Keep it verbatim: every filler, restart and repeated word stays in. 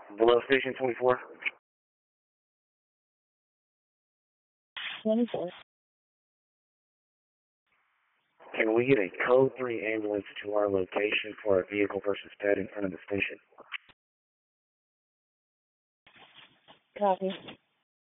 Below Station twenty-four. twenty-four. Can we get a code three ambulance to our location for a vehicle versus pet in front of the station? Copy.